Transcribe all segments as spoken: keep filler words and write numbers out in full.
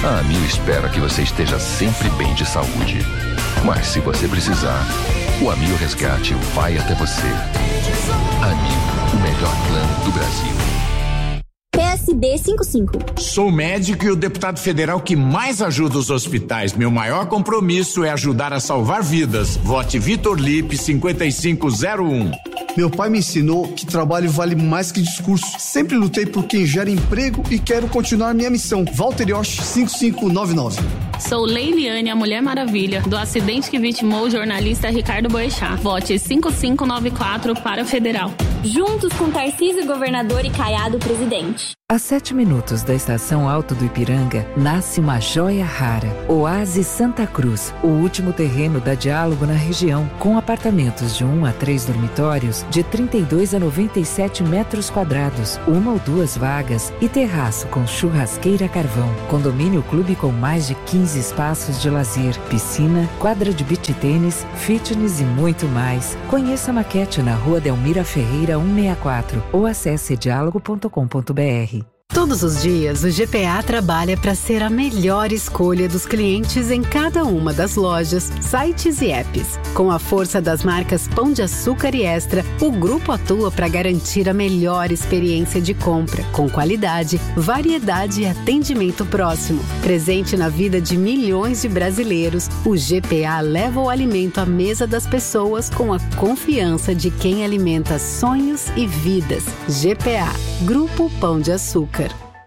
A Amil espera que você esteja sempre bem de saúde. Mas se você precisar, o Amil Resgate vai até você. Amil, o melhor plano do Brasil. P S D cinquenta e cinco. Sou médico e o deputado federal que mais ajuda os hospitais. Meu maior compromisso é ajudar a salvar vidas. Vote Vitor Lipe cinquenta e cinco zero um. Meu pai me ensinou que trabalho vale mais que discurso. Sempre lutei por quem gera emprego e quero continuar minha missão. Walter Yosh cinco cinco nove nove. Sou Leiliane, a Mulher Maravilha, do acidente que vitimou o jornalista Ricardo Boechat. Vote cinco cinco nove quatro para Federal. Juntos com Tarcísio Governador e Caiado Presidente. A sete minutos da estação Alto do Ipiranga, nasce uma joia rara. Oásis Santa Cruz, o último terreno da Diálogo na região, com apartamentos de um a três dormitórios, de trinta e dois a noventa e sete metros quadrados, uma ou duas vagas e terraço com churrasqueira a carvão. Condomínio clube com mais de quinze espaços de lazer, piscina, quadra de beach tênis, fitness e muito mais. Conheça a maquete na Rua Delmira Ferreira cento e sessenta e quatro ou acesse diálogo ponto com ponto br. Todos os dias, o G P A trabalha para ser a melhor escolha dos clientes em cada uma das lojas, sites e apps. Com a força das marcas Pão de Açúcar e Extra, o grupo atua para garantir a melhor experiência de compra, com qualidade, variedade e atendimento próximo. Presente na vida de milhões de brasileiros, o G P A leva o alimento à mesa das pessoas com a confiança de quem alimenta sonhos e vidas. G P A, Grupo Pão de Açúcar.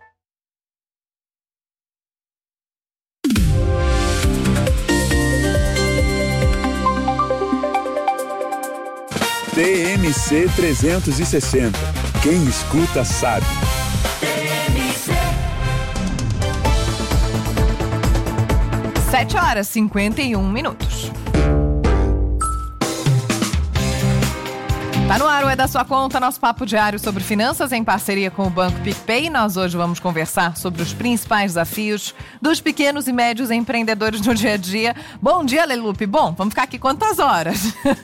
T M C trezentos e sessenta. Quem escuta sabe. sete horas e cinquenta e um minutos. Tá no ar o É da Sua Conta, nosso papo diário sobre finanças em parceria com o Banco PicPay. Nós hoje vamos conversar sobre os principais desafios dos pequenos e médios empreendedores no dia a dia. Bom dia, Lelupe. Bom, vamos ficar aqui quantas horas?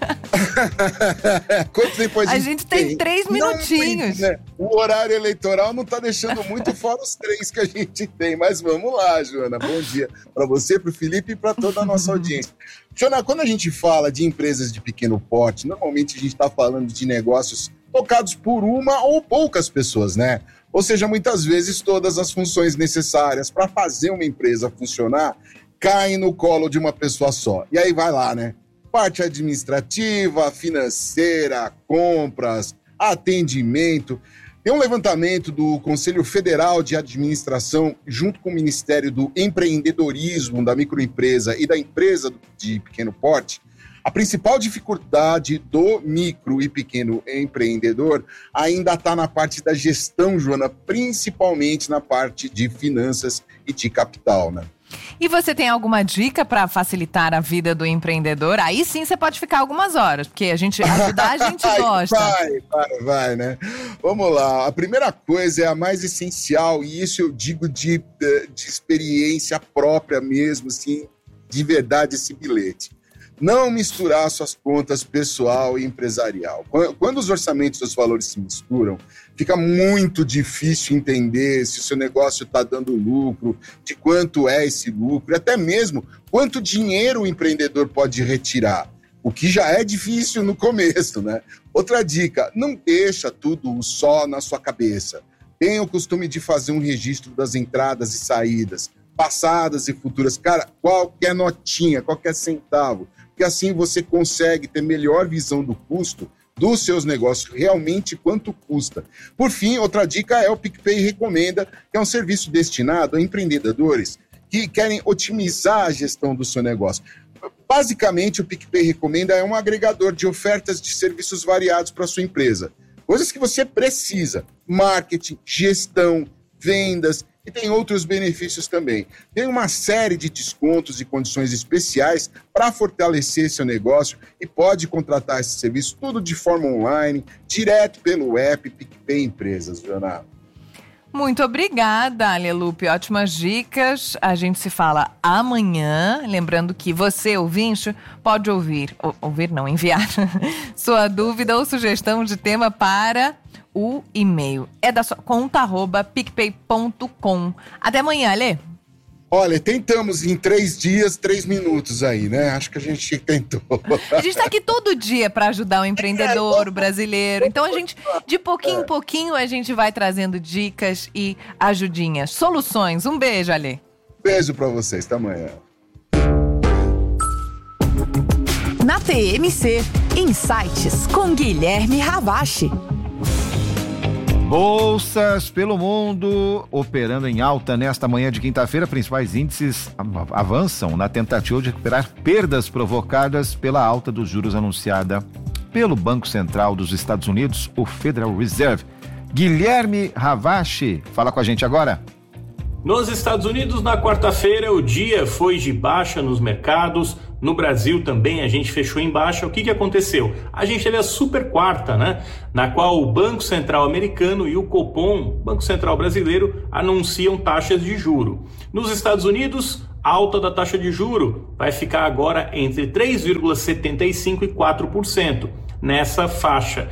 Quanto tempo a gente, a gente tem? tem três minutinhos. Não, né? O horário eleitoral não tá deixando muito fora os três que a gente tem. Mas vamos lá, Joana. Bom dia para você, para o Felipe e para toda a nossa audiência. Joana, quando a gente fala de empresas de pequeno porte, normalmente a gente está falando de negócios tocados por uma ou poucas pessoas, né? Ou seja, muitas vezes todas as funções necessárias para fazer uma empresa funcionar caem no colo de uma pessoa só. E aí vai lá, né? Parte administrativa, financeira, compras, atendimento. Tem um levantamento do Conselho Federal de Administração, junto com o Ministério do Empreendedorismo, da microempresa e da empresa de pequeno porte. A principal dificuldade do micro e pequeno empreendedor ainda está na parte da gestão, Joana, principalmente na parte de finanças e de capital, né? E você tem alguma dica para facilitar a vida do empreendedor? Aí sim você pode ficar algumas horas, porque a gente ajudar a gente gosta. Vai, vai, vai, né? Vamos lá. A primeira coisa é a mais essencial, e isso eu digo de, de experiência própria mesmo, assim, de verdade, esse bilhete. Não misturar suas contas pessoal e empresarial. Quando os orçamentos dos valores se misturam, fica muito difícil entender se o seu negócio está dando lucro, de quanto é esse lucro, e até mesmo quanto dinheiro o empreendedor pode retirar, o que já é difícil no começo, né? Outra dica, não deixa tudo só na sua cabeça. Tenha o costume de fazer um registro das entradas e saídas, passadas e futuras. Cara, qualquer notinha, qualquer centavo, porque assim você consegue ter melhor visão do custo dos seus negócios, realmente quanto custa. Por fim, outra dica é o PicPay Recomenda, que é um serviço destinado a empreendedores que querem otimizar a gestão do seu negócio. Basicamente, o PicPay Recomenda é um agregador de ofertas de serviços variados para a sua empresa. Coisas que você precisa: marketing, gestão, vendas, e tem outros benefícios também. Tem uma série de descontos e condições especiais para fortalecer seu negócio e pode contratar esse serviço tudo de forma online, direto pelo app PicPay Empresas, Leonardo. Muito obrigada, Lelupe. Ótimas dicas. A gente se fala amanhã. Lembrando que você, ouvinte, pode ouvir, ou, ouvir não, enviar sua dúvida ou sugestão de tema para o e-mail. É da sua conta, arroba picpay ponto com. Até amanhã, Lê. Olha, tentamos em três dias, três minutos aí, né? Acho que a gente tentou. A gente tá aqui todo dia para ajudar o empreendedor, o brasileiro. Então a gente, de pouquinho em pouquinho, a gente vai trazendo dicas e ajudinhas, soluções. Um beijo, Ale. Beijo para vocês, até amanhã. Na T M C, Insights com Guilherme Ravache. Bolsas pelo mundo operando em alta nesta manhã de quinta-feira. Principais índices avançam na tentativa de recuperar perdas provocadas pela alta dos juros anunciada pelo Banco Central dos Estados Unidos, o Federal Reserve. Guilherme Ravache, fala com a gente agora. Nos Estados Unidos, na quarta-feira, o dia foi de baixa nos mercados. No Brasil também a gente fechou em baixa. O que que aconteceu? A gente teve a super quarta, né? Na qual o Banco Central americano e o Copom, Banco Central brasileiro, anunciam taxas de juro. Nos Estados Unidos, a alta da taxa de juro vai ficar agora entre três vírgula setenta e cinco por cento e quatro por cento. Nessa faixa.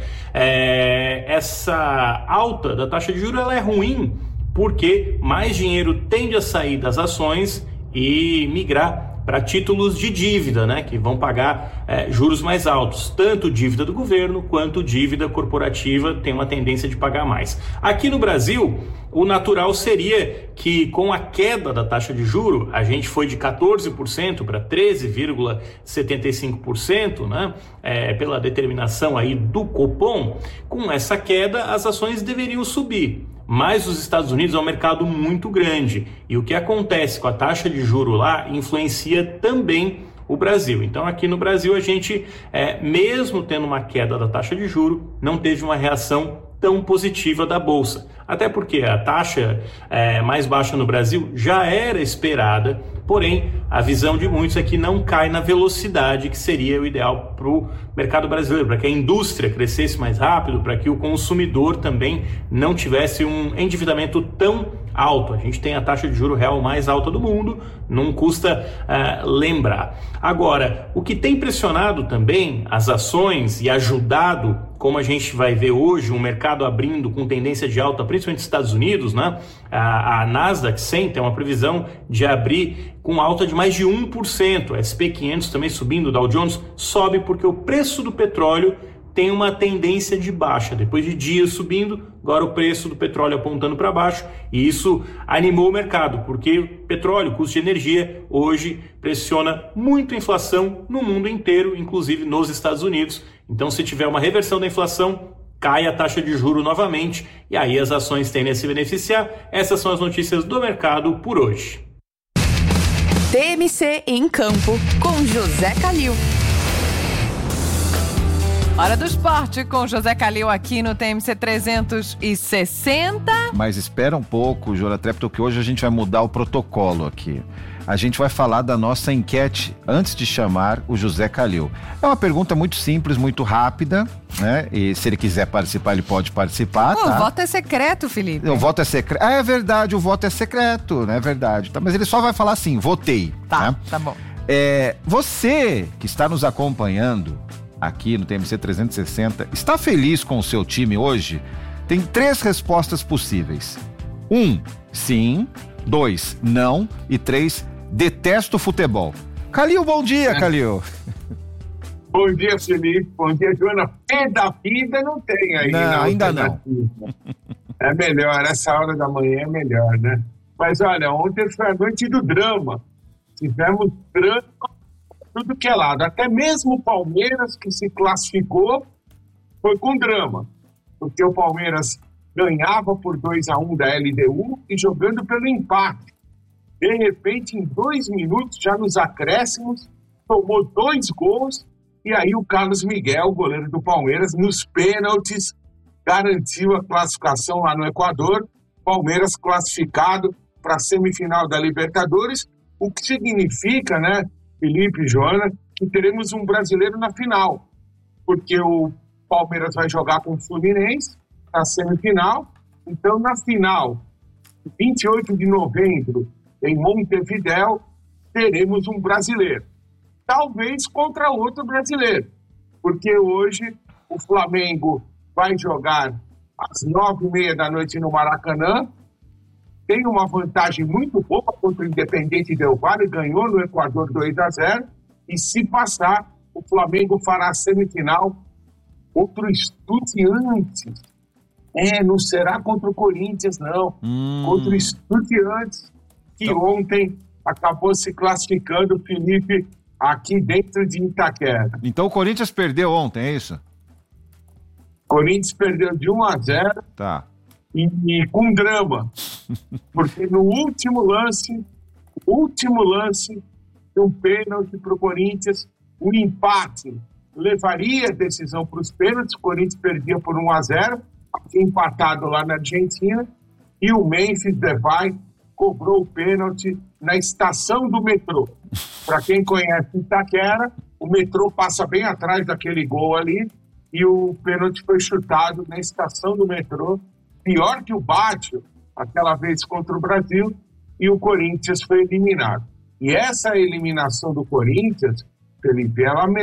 É, essa alta da taxa de juro ela é ruim porque mais dinheiro tende a sair das ações e migrar para títulos de dívida, né, que vão pagar é, juros mais altos. Tanto dívida do governo quanto dívida corporativa tem uma tendência de pagar mais. Aqui no Brasil, o natural seria que com a queda da taxa de juro, a gente foi de quatorze por cento para treze vírgula setenta e cinco por cento, né, é, pela determinação aí do Copom. Com essa queda, as ações deveriam subir. Mas os Estados Unidos é um mercado muito grande e o que acontece com a taxa de juro lá influencia também o Brasil. Então aqui no Brasil a gente, é, mesmo tendo uma queda da taxa de juro, não teve uma reação tão positiva da Bolsa. Até porque a taxa é, mais baixa no Brasil já era esperada, porém a visão de muitos é que não cai na velocidade que seria o ideal para o mercado brasileiro, para que a indústria crescesse mais rápido, para que o consumidor também não tivesse um endividamento tão alto. A gente tem a taxa de juro real mais alta do mundo, não custa uh, lembrar. Agora, o que tem pressionado também as ações e ajudado, como a gente vai ver hoje, um mercado abrindo com tendência de alta, principalmente nos Estados Unidos, né? A, a Nasdaq cem tem uma previsão de abrir com alta de mais de um por cento. S and P quinhentos também subindo, o Dow Jones sobe porque o preço do petróleo tem uma tendência de baixa. Depois de dias subindo, agora o preço do petróleo apontando para baixo, e isso animou o mercado, porque o petróleo, custo de energia, hoje pressiona muito a inflação no mundo inteiro, inclusive nos Estados Unidos. Então, se tiver uma reversão da inflação, cai a taxa de juro novamente, e aí as ações tendem a se beneficiar. Essas são as notícias do mercado por hoje. T M C em Campo, com José Calil. Hora do esporte com José Calil aqui no T M C trezentos e sessenta. Mas espera um pouco, Jora Trepto, que hoje a gente vai mudar o protocolo aqui. A gente vai falar da nossa enquete antes de chamar o José Calil. É uma pergunta muito simples, muito rápida, né? E se ele quiser participar, ele pode participar, oh, tá? O voto é secreto, Felipe. O voto é secreto. Ah, é verdade, o voto é secreto, né? É verdade. Tá, mas ele só vai falar assim, votei. Tá, né? tá bom. É, você que está nos acompanhando aqui no T M C trezentos e sessenta, está feliz com o seu time hoje? Tem três respostas possíveis. Um, sim. Dois, não. E três, detesto futebol. Calil, bom dia, Calil. Bom dia, Felipe. Bom dia, Joana. Pé da vida não tem aí. Não, não ainda não. É melhor, essa hora da manhã é melhor, né? Mas olha, ontem foi a noite do drama. Tivemos drama tudo que é lado. Até mesmo o Palmeiras, que se classificou, foi com drama. Porque o Palmeiras ganhava por dois a um da L D U e jogando pelo empate. De repente, em dois minutos, já nos acréscimos, tomou dois gols e aí o Carlos Miguel, goleiro do Palmeiras, nos pênaltis, garantiu a classificação lá no Equador. Palmeiras classificado para a semifinal da Libertadores, o que significa, né, Felipe e Joana, que teremos um brasileiro na final, porque o Palmeiras vai jogar com o Fluminense na semifinal. Então, na final, vinte e oito de novembro, em Montevidéu, teremos um brasileiro. Talvez contra outro brasileiro, porque hoje o Flamengo vai jogar às nove e meia da noite no Maracanã, tem uma vantagem muito boa contra o Independiente Del Valle, ganhou no Equador dois a zero, e se passar, o Flamengo fará a semifinal contra o Estudiantes. É, não será contra o Corinthians, não. Hum. Contra o Estudiantes, que então... ontem acabou se classificando, Felipe, aqui dentro de Itaquera. Então o Corinthians perdeu ontem, é isso? O Corinthians perdeu de um a zero. Tá. E, e com drama. Porque no último lance, último lance, um pênalti para o Corinthians, o empate levaria a decisão para os pênaltis, o Corinthians perdia por um a zero, empatado lá na Argentina, e o Memphis Depay cobrou o pênalti na estação do metrô. Para quem conhece Itaquera, o metrô passa bem atrás daquele gol ali, e o pênalti foi chutado na estação do metrô, pior que o Bátio, aquela vez contra o Brasil, e o Corinthians foi eliminado. E essa eliminação do Corinthians, Felipe, ela